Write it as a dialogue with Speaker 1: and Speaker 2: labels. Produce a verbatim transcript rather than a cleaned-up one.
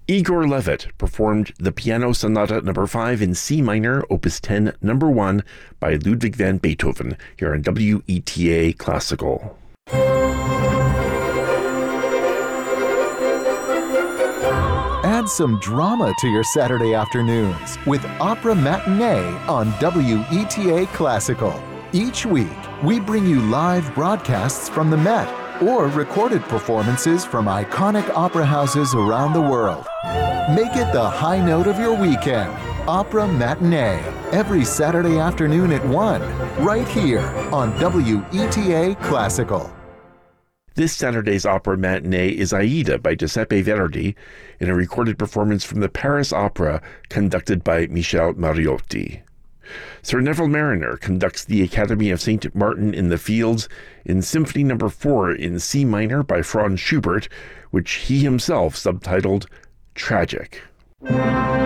Speaker 1: Igor Levit performed the Piano Sonata number five in C minor, opus ten, number one by Ludwig van Beethoven, here on W E T A Classical.
Speaker 2: Add some drama to your Saturday afternoons with Opera Matinee on W E T A Classical. Each week, we bring you live broadcasts from the Met or recorded performances from iconic opera houses around the world. Make it the high note of your weekend. Opera Matinee, every Saturday afternoon at one, right here on W E T A Classical.
Speaker 1: This Saturday's Opera Matinee is Aida by Giuseppe Verdi in a recorded performance from the Paris Opera conducted by Michel Mariotti. Sir Neville Marriner conducts the Academy of Saint Martin in the Fields in Symphony number four in C minor by Franz Schubert, which he himself subtitled Tragic.